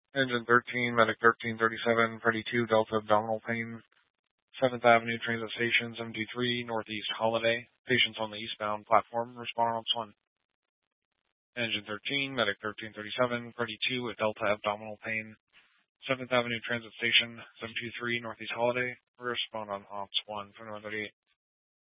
Engine 13, Medic 1337, Freddy 2, Delta abdominal pain. 7th Avenue Transit Station, 73, Northeast Holiday. Patients on the eastbound platform, respond on OPS 1. Engine 13, Medic 1337, Freddy 2 at Delta abdominal pain. 7th Avenue Transit Station, 723, Northeast Holiday. Respond on OPS 1 for 138.